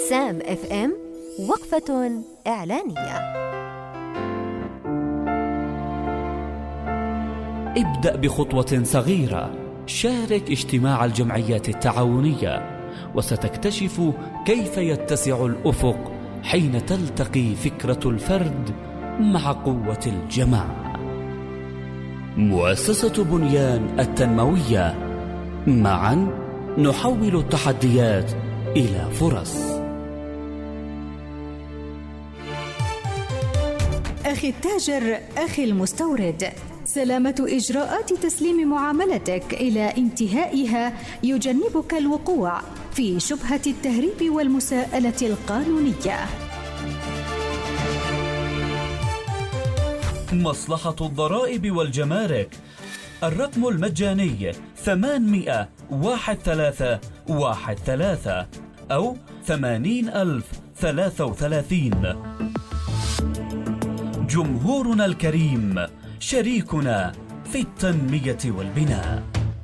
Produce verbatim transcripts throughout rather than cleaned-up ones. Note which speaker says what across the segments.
Speaker 1: سام اف ام وقفة إعلانية.
Speaker 2: ابدأ بخطوة صغيرة، شارك اجتماع الجمعيات التعاونية، وستكتشف كيف يتسع الأفق حين تلتقي فكرة الفرد مع قوة الجماعة. مؤسسة بنيان التنموية، معا نحول التحديات إلى فرص.
Speaker 3: أخي التاجر، أخي المستورد، سلامة إجراءات تسليم معاملتك إلى انتهائها يجنبك الوقوع في شبهة التهريب والمساءلة القانونية.
Speaker 2: مصلحة الضرائب والجمارك، الرقم المجاني ثمانمائة واحد ثلاثة واحد ثلاثة أو ثمانين ألف ثلاثة وثلاثين. جمهورنا الكريم، شريكنا في التنمية والبناء.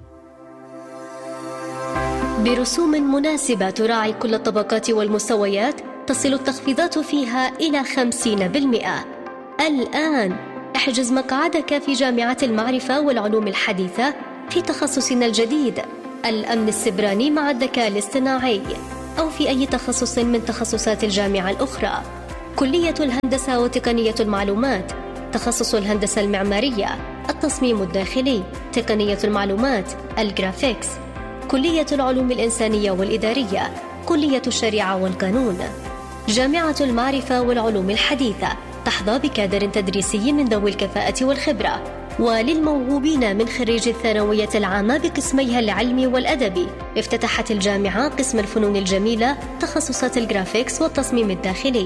Speaker 4: برسوم مناسبة تراعي كل الطبقات والمستويات، تصل التخفيضات فيها إلى خمسين بالمئة. الآن احجز مقعدك في جامعة المعرفة والعلوم الحديثة في تخصصنا الجديد الأمن السبراني مع الذكاء الاصطناعي، أو في أي تخصص من تخصصات الجامعة الأخرى. كلية الهندسة وتقنية المعلومات، تخصص الهندسة المعمارية، التصميم الداخلي، تقنية المعلومات، الجرافيكس، كلية العلوم الإنسانية والإدارية، كلية الشريعة والقانون. جامعة المعرفة والعلوم الحديثة تحظى بكادر تدريسي من ذوي الكفاءة والخبرة. وللموهوبين من خريج الثانوية العامة بقسميها العلمي والأدبي، افتتحت الجامعة قسم الفنون الجميلة، تخصصات الجرافيكس والتصميم الداخلي.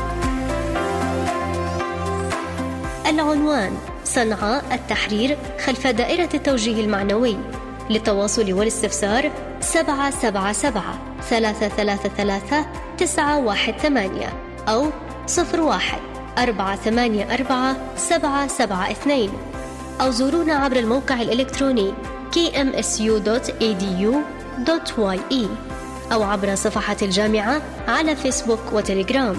Speaker 4: العنوان: صنعاء التحرير خلف دائرة التوجيه المعنوي. للتواصل والاستفسار سبعة سبعة سبعة ثلاثة ثلاثة ثلاثة تسعة واحد ثمانية أو صفر واحد أربعة ثمانية أربعة سبعة سبعة اثنين، أو زورونا عبر الموقع الإلكتروني كي إم إس يو دوت إي دي يو دوت واي إي أو عبر صفحة الجامعة على فيسبوك وتليجرام.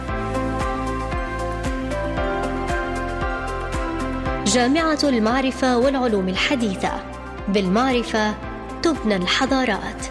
Speaker 4: جامعة المعرفة والعلوم الحديثة، بالمعرفة تبنى الحضارات.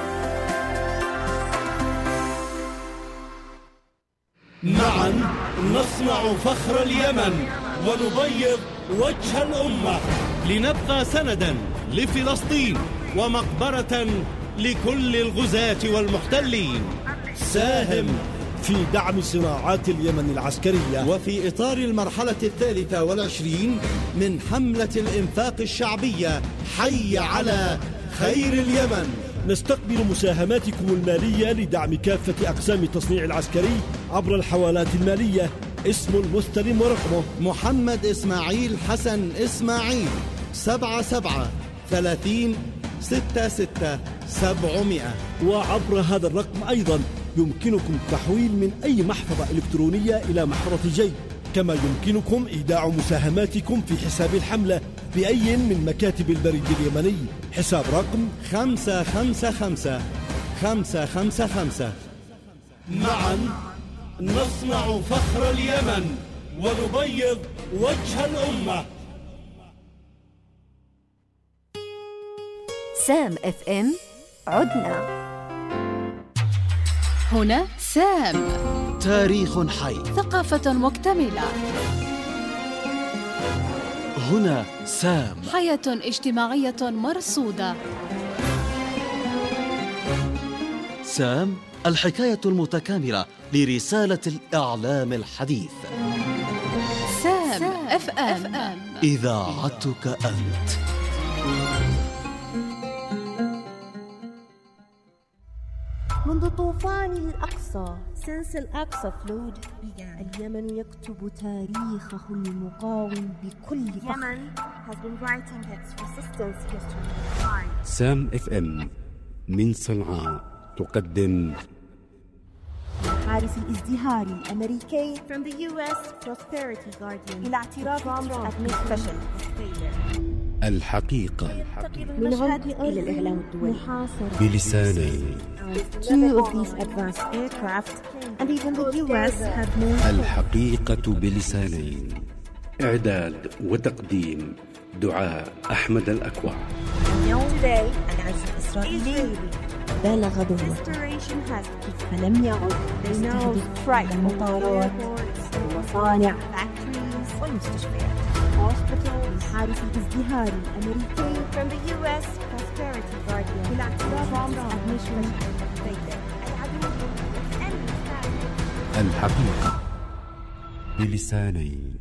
Speaker 5: معا نصنع فخر اليمن ونبيض وجه الأمة، لنبقى سندا لفلسطين ومقبرة لكل الغزاة والمحتلين. ساهم
Speaker 6: في دعم صناعات اليمن العسكرية،
Speaker 5: وفي إطار المرحلة الثالثة والعشرين من حملة الإنفاق الشعبية حي على خير اليمن.
Speaker 6: نستقبل مساهماتكم المالية لدعم كافة أقسام التصنيع العسكري عبر الحوالات المالية. اسم المستلم ورقمه:
Speaker 5: محمد إسماعيل حسن إسماعيل، سبعة سبعة ثلاثين ستة ستة سبعمائة.
Speaker 6: وعبر هذا الرقم أيضا يمكنكم التحويل من أي محفظة إلكترونية إلى محفظة جي، كما يمكنكم إيداع مساهماتكم في حساب الحملة بأي من مكاتب البريد اليمني. حساب رقم
Speaker 5: خمسة خمسة خمسة خمسة خمسة خمسة. معا نصنع فخر اليمن ونبيض وجه الأمة.
Speaker 1: سام اف ام، عدنا.
Speaker 7: هنا سام،
Speaker 8: تاريخ حي،
Speaker 7: ثقافة مكتملة.
Speaker 8: هنا سام،
Speaker 7: حياة اجتماعية مرصودة.
Speaker 8: سام، الحكاية المتكاملة لرسالة الإعلام الحديث.
Speaker 7: سام اف ام،
Speaker 8: إذاعتك أنت.
Speaker 9: منذ طوفان الأقصى since الأقصى flowed اليمن يكتب تاريخه المقاوم بكل فخر. Yemen has been writing its resistance history.
Speaker 10: سام اف ام من صنعاء تقدم
Speaker 9: حارس الازدهار الأمريكي from the يو إس Prosperity Guardian إلى اعتراف ترامب admit فشل.
Speaker 10: الحقيقة
Speaker 9: من غرب إلى الإعلام الدولي
Speaker 10: بلسانين.
Speaker 9: Two of these advanced aircraft and even the U S have known.
Speaker 10: الحقيقة بلسانين. إعداد وتقديم دعاء أحمد الأكوع.
Speaker 9: Today العجز الإسرائيلي بلغ ذروته فلم يعد يستهدف المطارات والمصانع والمستشفيات. الحارس الازدهاري الأمريكي from the U S Prosperity Guardian بالاعتراف بالمشروع
Speaker 10: الحقيقة بلسانين.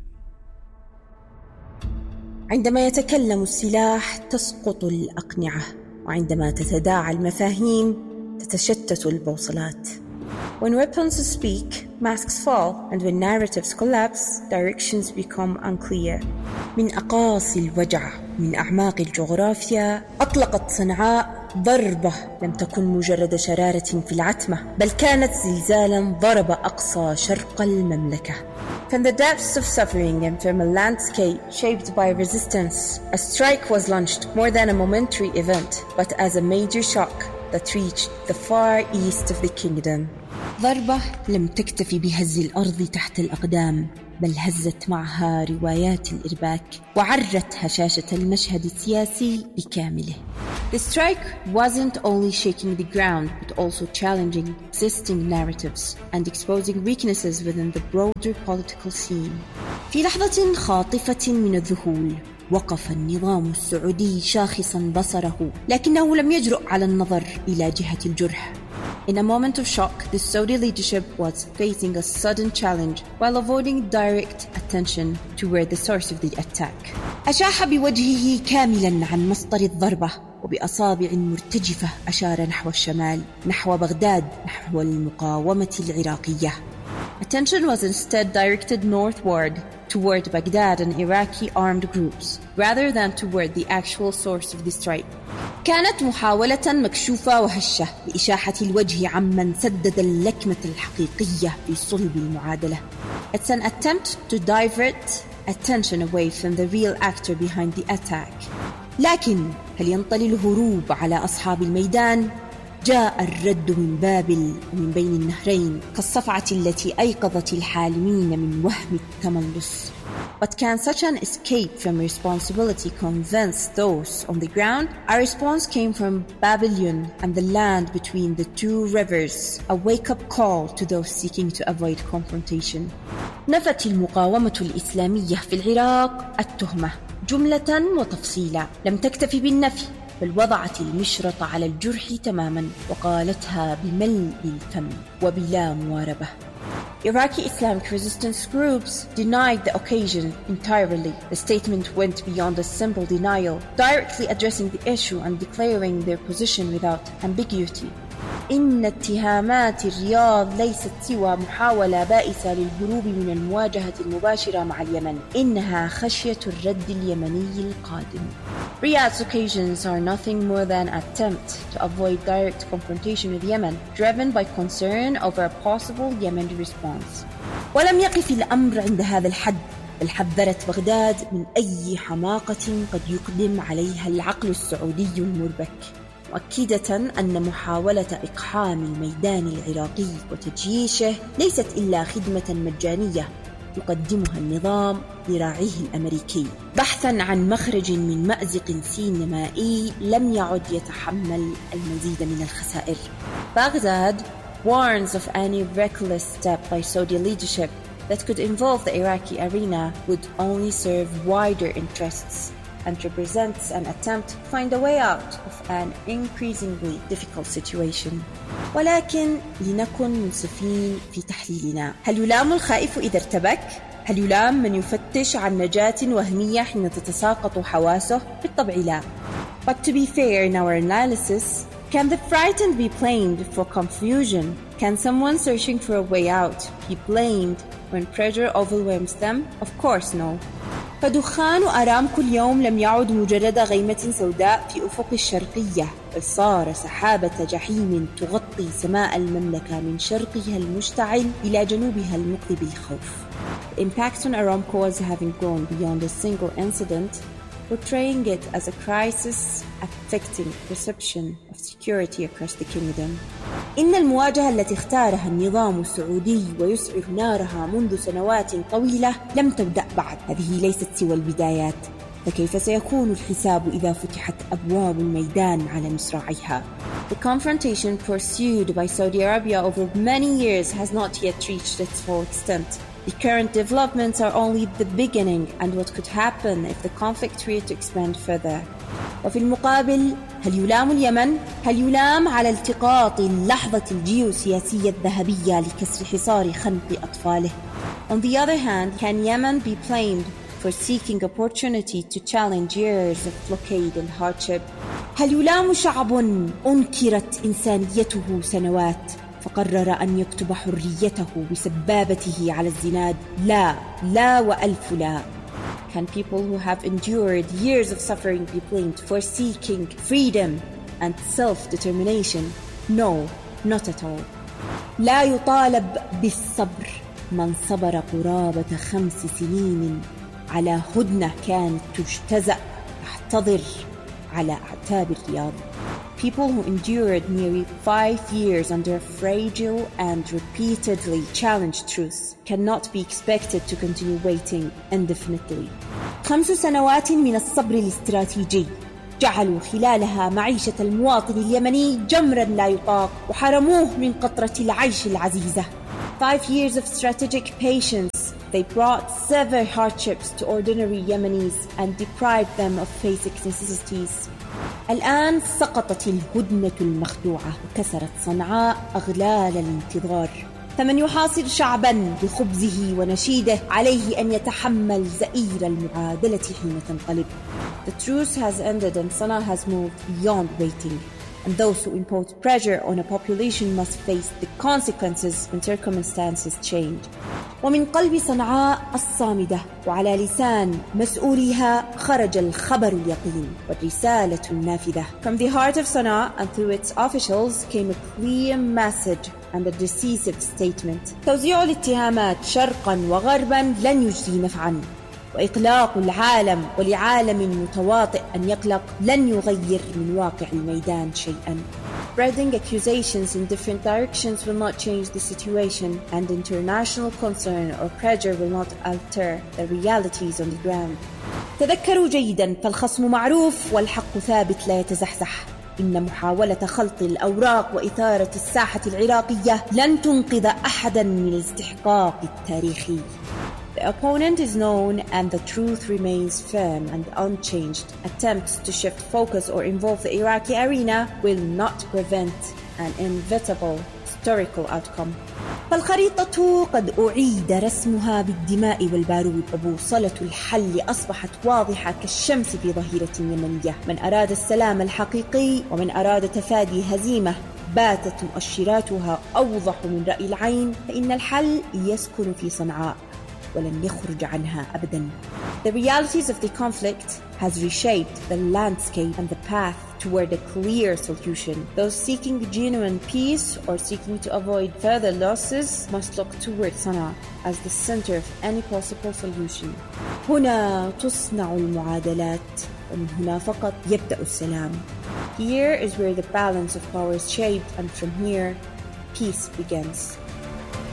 Speaker 11: عندما يتكلم السلاح تسقط الأقنعة، وعندما تتداعى المفاهيم تتشتت البوصلات. When weapons speak, masks fall, and when narratives collapse, directions become unclear. من أقاصي الوجع من أعماق الجغرافيا أطلقت صنعاء ضربة لم تكن مجرد شرارة في العتمة، بل كانت زلزالا ضرب أقصى شرق المملكة. From the depths of suffering and from a landscape shaped by resistance, a strike was launched more than a momentary event, but as a major shock that reached the far east of the kingdom. ضربة لم تكتفي بهز الأرض تحت الأقدام، بل هزت معها روايات الإرباك وعرت هشاشة المشهد السياسي بكامله. The strike wasn't only shaking the ground, but also challenging existing narratives and exposing weaknesses within the broader political scene. في لحظة خاطفة من الذهول وقف النظام السعودي شاخصا بصره، لكنه لم يجرؤ على النظر إلى جهة الجرح. In a moment of shock, the Saudi leadership was facing a sudden challenge while avoiding direct attention toward the source of the attack. أشاح بوجهه كاملا عن مصدر الضربة، وبأصابع مرتجفة أشار نحو الشمال، نحو بغداد، نحو المقاومة العراقية. Attention was instead directed northward toward Baghdad and Iraqi armed groups, rather than toward the actual source of the strike. كانت محاولة مكشوفة وهشة لإشاحة الوجه عمن سدد اللكمة الحقيقية في صلب المعادلة. It's an attempt to divert attention away from the real actor behind the attack. لكن هل ينطلي الهروب على أصحاب الميدان؟ جاء الرد من بابل ومن بين النهرين كالصفعة التي أيقظت الحالمين من وهم التملص. But can such an escape from responsibility convince those on the ground? Our response came from Babylon and the land between the two rivers, a wake-up call to those seeking to avoid confrontation. نفت المقاومة الإسلامية في العراق التهمة جملة وتفصيلا، لم تكتفي بالنفي بل وضعت المشرط على الجرح تماما وقالتها بملء الفم وبلا مواربة. Iraqi Islamic resistance groups denied the occasion entirely. The statement went beyond a simple denial, directly addressing the issue and declaring their position without ambiguity. إن اتهامات الرياض ليست سوى محاولة بائسة للهروب من المواجهة المباشرة مع اليمن، إنها خشية الرد اليمني القادم. Riyadh's occasions are nothing more than an attempt to avoid direct confrontation with Yemen, driven by concern over a possible Yemeni response. ولم يقف الأمر عند هذا الحد، بل حذرت بغداد من أي حماقة قد يقدم عليها العقل السعودي المربك، مؤكدة أن محاولة إقحام الميدان العراقي وتجييشه ليست إلا خدمة مجانية يقدمها النظام لراعيه الأمريكي، بحثا عن مخرج من مأزق سينمائي لم يعد يتحمل المزيد من الخسائر. Baghdad warns of any reckless step by Saudi leadership that could involve the Iraqi arena would only serve wider interests and represents an attempt to find a way out of an increasingly difficult situation. ولكن لنكن منصفين في تحليلنا. هل يلام الخائف إذا ارتبك؟ هل يلام من يفتش عن نجاة وهمية حين تتساقط حواسه؟ بالطبع لا. But to be fair in our analysis, can the frightened be blamed for confusion? Can someone searching for a way out be blamed when pressure overwhelms them? Of course no. فدخان أرامكو اليوم لم يعد مجرد غيمة سوداء في أفق الشرقية، بل صار سحابة جحيم تغطي سماء المملكة من شرقها المشتعل إلى جنوبها المقلب بالخوف. The impact on Aramco was having grown beyond a single incident. portraying it as a crisis affecting perception of security across the kingdom. إن المواجهة التي اختارها النظام السعودي ويسعر نارها منذ سنوات طويلة لم تبدأ بعد. هذه ليست سوى البدايات، فكيف سيكون الحساب إذا فتحت أبواب الميدان على مصراعيها؟ The confrontation pursued by Saudi Arabia over many years has not yet reached its full extent. The current developments are only the beginning and what could happen if the conflict were to expand further. وفي المقابل، هل يلام اليمن؟ هل يلام على التقاط اللحظة الجيوسياسية الذهبية لكسر حصار خنق أطفاله؟ On the other hand, can Yemen be blamed for seeking opportunity to challenge years of blockade and hardship? هل يلام شعب أنكرت إنسانيته سنوات فقرر أن يكتب حريته بسبابته على الزناد؟ لا، لا وألف لا. Can people who have endured years of suffering be blamed for seeking freedom and self-determination? No, not at all. لا يطالب بالصبر من صبر قرابة خمس سنين على هدنة كانت تجتزأ تحتضر على أعتاب الرياض. People who endured nearly five years under a fragile and repeatedly challenged truth cannot be expected to continue waiting indefinitely. خمس سنوات من الصبر الاستراتيجي جعلوا خلالها معيشة المواطن اليمني جمرا لا يطاق وحرموه من قطرة العيش العزيزة. Five years of strategic patience, they brought severe hardships to ordinary Yemenis and deprived them of basic necessities. الآن سقطت الهدنة المخدوعة وكسرت صنعاء أغلال الانتظار. فمن يحاصر شعبا بخبزه ونشيده عليه أن يتحمل زئير المعادلة حين تنقلب. The truce has ended and Sana'a has moved beyond waiting. And those who impose pressure on a population must face the consequences when circumstances change. ومن قلب صنعاء الصامدة وعلى لسان مسؤوليها خرج الخبر اليقين والرسالة النافذة. From the heart of Sana'a and through its officials came a clear message and a decisive statement. توزيع الاتهامات شرقا وغربا لن يجدي نفعا، وإقلاق العالم ولعالم متواطئ أن يقلق لن يغير من واقع الميدان شيئا. Spreading accusations in different directions will not change the situation, and international concern or pressure will not alter the realities on the ground. تذكروا جيدا، فالخصم معروف والحق ثابت لا يتزحزح. إن محاولة خلط الأوراق وإثارة الساحة العراقية لن تنقذ أحدا من الاستحقاق التاريخي. The opponent is known and the truth remains firm and unchanged. Attempts to shift focus or involve the Iraqi arena will not prevent an inevitable historical outcome. فالخريطة قد أعيد رسمها بالدماء والبارود، وبوصلة الحل أصبحت واضحة كالشمس في ظهيرة يمنية. من أراد السلام الحقيقي ومن أراد تفادي هزيمة باتت مؤشراتها أوضح من رأي العين، فإن الحل يسكن في صنعاء ولن يخرج عنها أبدا. The realities of the conflict has reshaped the landscape and the path toward a clear solution. Those seeking genuine peace or seeking to avoid further losses must look toward Sana'a as the center of any possible solution. هنا تصنع المعادلات ومن هنا فقط يبدأ السلام. Here is where the balance of power is shaped, and from here peace begins.